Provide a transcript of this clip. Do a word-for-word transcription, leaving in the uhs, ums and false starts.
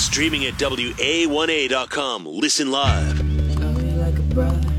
Streaming at W A one A dot com. Listen live. Love me like a brother.